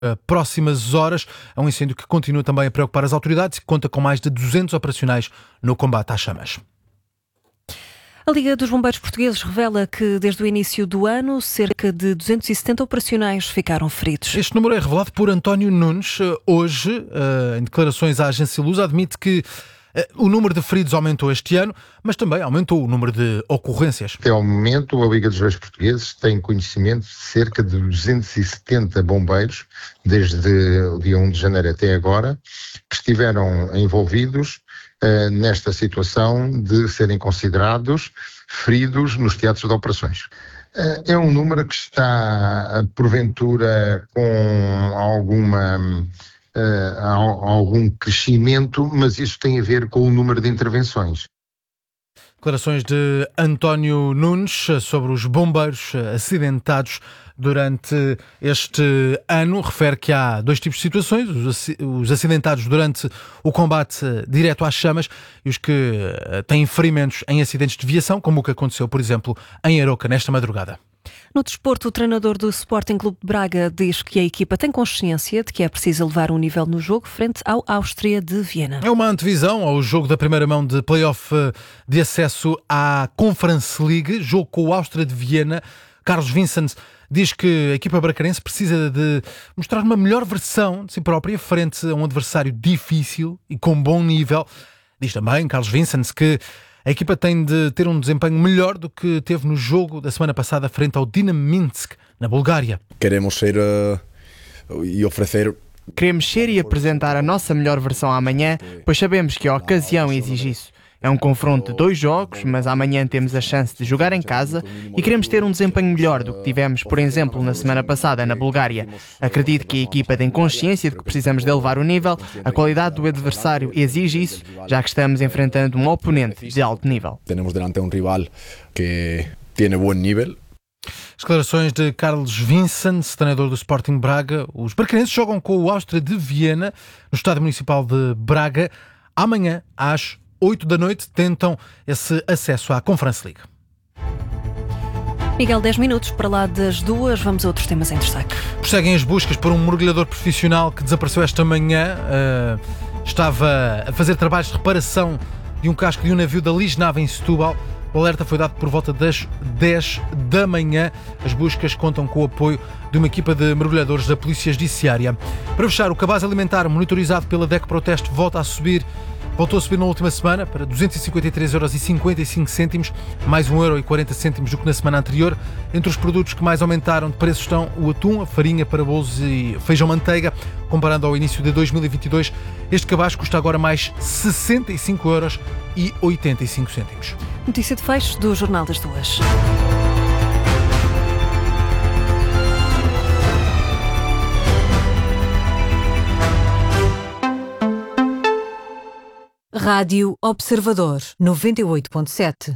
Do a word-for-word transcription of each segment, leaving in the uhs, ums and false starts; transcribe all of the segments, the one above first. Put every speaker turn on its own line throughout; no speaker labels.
próximas horas. É um incêndio que continua também a preocupar as autoridades e que conta com mais de duzentos operacionais no combate às chamas.
A Liga dos Bombeiros Portugueses revela que, desde o início do ano, cerca de duzentos e setenta operacionais ficaram feridos.
Este número é revelado por António Nunes. Hoje, em declarações à agência Lusa, admite que o número de feridos aumentou este ano, mas também aumentou o número de ocorrências.
Até ao momento, a Liga dos Bombeiros Portugueses tem conhecimento de cerca de duzentos e setenta bombeiros, desde o dia um de janeiro até agora, que estiveram envolvidos uh, nesta situação de serem considerados feridos nos teatros de operações. Uh, é um número que está, porventura, com alguma... Uh, há algum crescimento, mas isso tem a ver com o número de intervenções.
Declarações de António Nunes sobre os bombeiros acidentados durante este ano. Refere que há dois tipos de situações: os acidentados durante o combate direto às chamas e os que têm ferimentos em acidentes de viação, como o que aconteceu, por exemplo, em Aroca nesta madrugada.
No desporto, o treinador do Sporting Clube de Braga diz que a equipa tem consciência de que é preciso elevar um nível no jogo frente ao Áustria de Viena.
É uma antevisão ao jogo da primeira mão de play-off de acesso à Conference League, jogo com o Áustria de Viena. Carlos Vincent diz que a equipa bracarense precisa de mostrar uma melhor versão de si própria frente a um adversário difícil e com bom nível. Diz também Carlos Vincent que a equipa tem de ter um desempenho melhor do que teve no jogo da semana passada frente ao Dinamo Minsk, na Bulgária.
Queremos ser uh, e oferecer...
Queremos ser e apresentar a nossa melhor versão amanhã, pois sabemos que a ocasião exige isso. É um confronto de dois jogos, mas amanhã temos a chance de jogar em casa e queremos ter um desempenho melhor do que tivemos, por exemplo, na semana passada na Bulgária. Acredito que a equipa tem consciência de que precisamos de elevar o nível, a qualidade do adversário exige isso, já que estamos enfrentando um oponente de alto nível.
Temos delante um rival que tem bom nível.
Declarações de Carlos Vincent, treinador do Sporting Braga. Os bracarenses jogam com o Áustria de Viena no Estádio Municipal de Braga amanhã às oito da noite. Tentam esse acesso à Conference League.
Miguel, dez minutos para lá das duas, vamos a outros temas em destaque.
Prosseguem as buscas por um mergulhador profissional que desapareceu esta manhã. Uh, estava a fazer trabalhos de reparação de um casco de um navio da Lisnave em Setúbal. O alerta foi dado por volta das dez da manhã. As buscas contam com o apoio de uma equipa de mergulhadores da Polícia Judiciária. Para fechar, o cabaz alimentar monitorizado pela D E C Proteste volta a subir. Voltou a subir na última semana para duzentos e cinquenta e três euros e cinquenta e cinco cêntimos, mais um euro e quarenta cêntimos do que na semana anterior. Entre os produtos que mais aumentaram de preço estão o atum, a farinha para bolos e feijão-manteiga. Comparando ao início de dois mil e vinte e dois, este cabaz custa agora mais sessenta e cinco euros e oitenta e cinco cêntimos.
Notícia de fecho do Jornal das Duas.
Rádio Observador, noventa e oito ponto sete.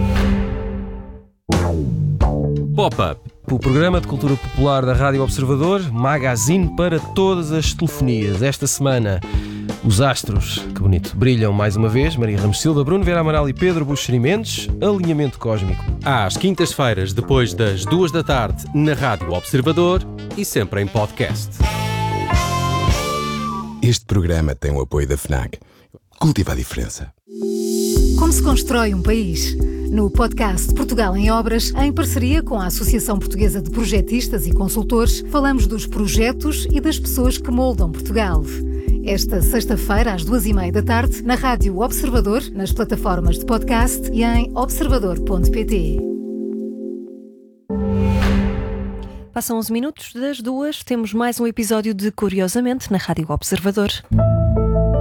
Pop-up, o programa de cultura popular da Rádio Observador, magazine para todas as telefonias. Esta semana, os astros, que bonito, brilham mais uma vez. Maria Ramos Silva, Bruno Vera Amaral e Pedro Buxeri Mendes. Alinhamento cósmico.
Às quintas-feiras, depois das duas da tarde, na Rádio Observador e sempre em podcast.
Este programa tem o apoio da FNAC. Cultiva a diferença.
Como se constrói um país? No podcast Portugal em Obras, em parceria com a Associação Portuguesa de Projetistas e Consultores, falamos dos projetos e das pessoas que moldam Portugal. Esta sexta-feira, às duas e meia da tarde, na Rádio Observador, nas plataformas de podcast e em observador ponto pt.
Passam onze minutos das duas, temos mais um episódio de Curiosamente na Rádio Observador.